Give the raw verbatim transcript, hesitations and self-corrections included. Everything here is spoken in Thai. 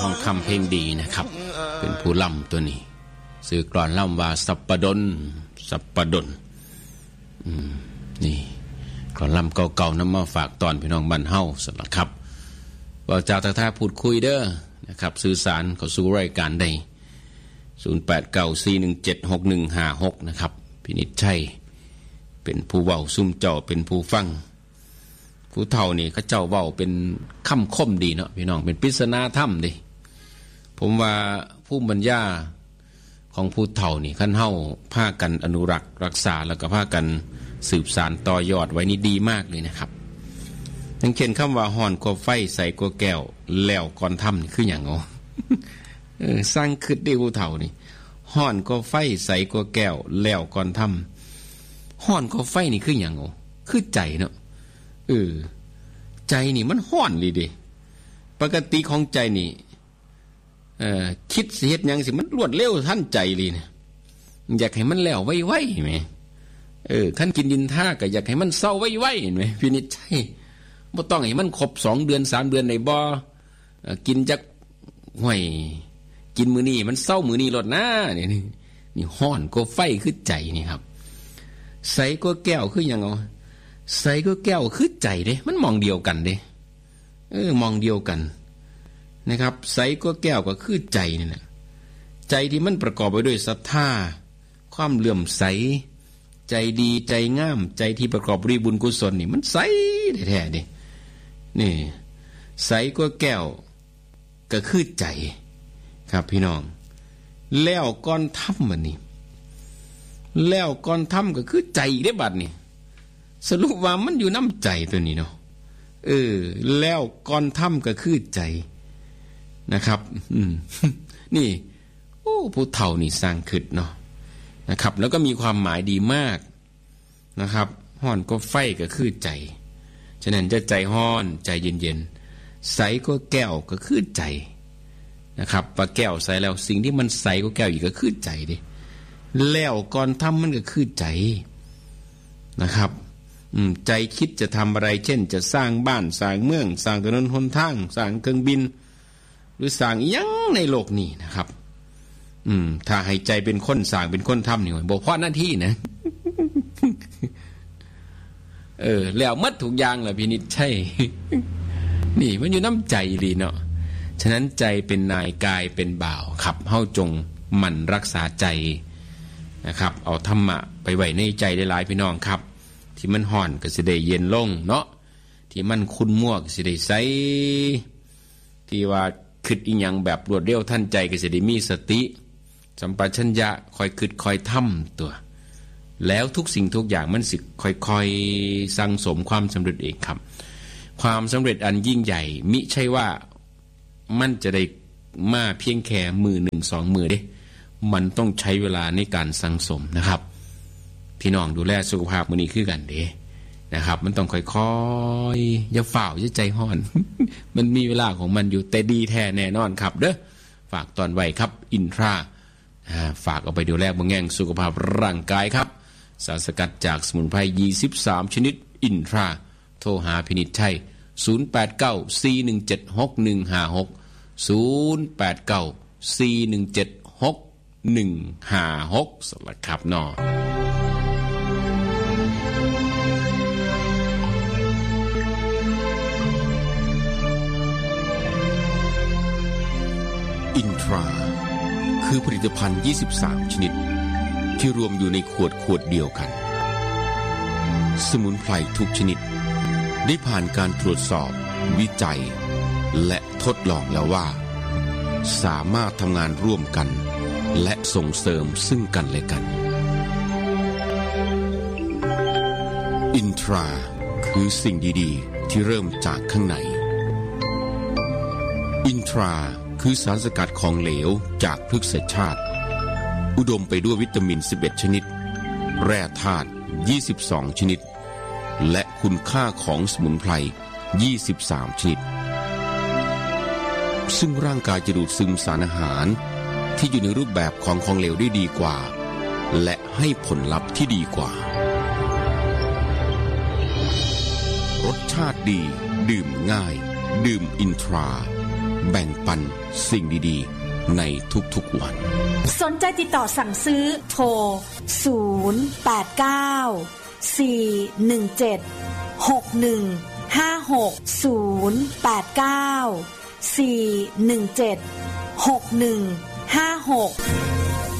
ทองคำเพลงดีนะครับเป็นผู้ล่ำตัวนี้สื่อกลอนล่ำว่าสัปปดลสัปปดลอืมนี่กลอนล่ำเก่าๆนำมาฝากตอนพี่น้องบ้านเฮาสำหรับครับว่าจากทักทายพูดคุยเด้อนะครับสื่อสารเข้าสู่รายการได้ศูนย์ แปด เก้า สี่ หนึ่ง เจ็ด หก หนึ่ง ห้า หกนะครับพินิจชัยเป็นผู้เว้าซุ่มเจ้าเป็นผู้ฟังผู้เฒ่านี่เขาเจ้าเว้าเป็นคำคมดีเนาะพี่น้องเป็นปริศนาธรรมดิผมว่าผู้บรรยายของผู้เฒ่านี่คันเฮาพากันอนุรักษ์รักษาแล้วก็พากันสืบสานต่อยอดไว้นี่ดีมากเลยนะครับทั้งเช่นคำว่าฮ้อนกว่าไฟใส่กว่าแก้วแล้วก่อนทำนี่คือหยังอ๋อ เออสร้างคิดได้ผู้เฒ่านี่ฮ้อนกว่าไฟใส่กว่าแก้วแล้วก่อนทำฮ้อนกว่าไฟนี่คือหยังอ๋อคือใจเนาะเออใจนี่มันฮ้อนเลยเด้ปกติของใจนี่เอ่อคิดสิเฮ็ดหยังสิมันรวดเร็วทันใจเลยนะอยากให้มันแล้วไวๆเห็นมั้ยเออคันกินดินท่าก็อยากให้มันเศร้าไวๆเห็นมั้ยพินิจชัยบ่ต้องให้มันครบสองเดือนสามเดือนได้บ่กินจักห้วยกินมื้อนี้มันเศร้ามื้อนี้ลดนะนี่นี่ฮ้อนกว่าไฟคือใจนี่ครับใสกว่าแก้วคือหยังเอาใสก็แก้วคือใจเด้มันมองเดียวกันเด้เออมองเดียวกันนะครับใสก็แก้วก็คือใจนี่แหละใจที่มันประกอบไปด้วยศรัทธาความเลื่อมใสใจดีใจงามใจที่ประกอบด้วยบุญกุศลนี่มันใสแท้ๆดินี่ใสก็แก้วก็คือใจครับพี่น้องแล้วก่อนทำมันนี่แล้วก่อนทำก็คือใจได้บัดนี่สรุปว่ามันอยู่น้ำใจตัวนี้เนาะเออแล้วก่อนทำก็คือใจนะครับอืม นี่โอ้ผู้เฒ่านี่สร้างขึ้นเนาะนะครับแล้วก็มีความหมายดีมากนะครับฮ้อนก็ไฟก็คือใจฉะนั้นจะใจฮ้อนใจเย็นๆใสก็แก้วก็คือใจนะครับปลาแก้วใสแล้วสิ่งที่มันใสก็แก้วอีกก็คือใจดิแล้วก่อนทำมันก็คือใจนะครับใจคิดจะทำอะไรเช่นจะสร้างบ้านสร้างเมืองสร้างถนนหนทางสร้างเครื่องบินหรือสร้างอีหยังในโลกนี้นะครับอืมถ้าให้ใจเป็นคนสร้างเป็นคนทำนี่บ่พอหน้าที่นะ เออแล้วหมดทุกอย่างแหละพี่นิดใช่ นี่มันอยู่น้ำใจดีเนาะฉะนั้นใจเป็นนายกายเป็นบ่าวครับเฮาจงหมั่นรักษาใจนะครับเอาธรรมะไปไว้ในใจได้หลายพี่น้องครับที่มันห่อนก็สิได้เย็นลงเนาะที่มันขุ่นมัวก็สิได้ใสที่ว่าคิดอีหยังแบบรวดเร็วทันใจก็สิได้มีสติสัมปชัญญะคอยคิดคอยทำตัวแล้วทุกสิ่งทุกอย่างมันสิค่อยๆสั่งสมความสำเร็จเองครับความสำเร็จอันยิ่งใหญ่มิใช่ว่ามันจะได้มาเพียงแค่มือหนึ่งสองมือเด้มันต้องใช้เวลาในการสั่งสมนะครับพี่น้องดูแลสุขภาพมื้อนี้คือกันเด้นะครับมันต้องค่อยๆอย่าฝ่าวอย่าใจร้อน มันมีเวลาของมันอยู่แต่ดีแท้แน่นอนครับเด้อฝากตอนไว้ครับอินทราฝากเอาไปดูแลบำแง่งสุขภาพร่างกายครับสารสกัดจากสมุนไพรยี่สิบสามชนิดอินทราโทรหาพินิจชัยศูนย์ แปด เก้า สี่ หนึ่ง เจ็ด หก หนึ่ง ห้า หก ศูนย์ แปด เก้า สี่ หนึ่ง เจ็ด หก หนึ่ง ห้า หกสวัสดีครับน้ออินทราคือผลิตภัณฑ์ยี่สิบสามชนิดที่รวมอยู่ในขวดขวดเดียวกันสมุนไพรทุกชนิดได้ผ่านการตรวจสอบวิจัยและทดลองแล้วว่าสามารถทำงานร่วมกันและส่งเสริมซึ่งกันและกันอินทราคือสิ่งดีๆที่เริ่มจากข้างในอินทราคือสารสกัดของเหลวจากพฤกษชาติอุดมไปด้วยวิตามินสิบเอ็ดชนิดแร่ธาตุยี่สิบสองชนิดและคุณค่าของสมุนไพรยี่สิบสามชนิดซึ่งร่างกายจะดูดซึมสารอาหารที่อยู่ในรูปแบบของของเหลวได้ดีกว่าและให้ผลลัพธ์ที่ดีกว่ารสชาติดีดื่มง่ายดื่มอินทราแบ่งปันสิ่งดีๆในทุกๆวันสนใจติดต่อสั่งซื้อโทรศูนย์ แปด เก้า สี่ หนึ่ง เจ็ด หก หนึ่ง ห้า หก ศูนย์ แปด เก้า สี่ หนึ่ง เจ็ด หก หนึ่ง ห้า หก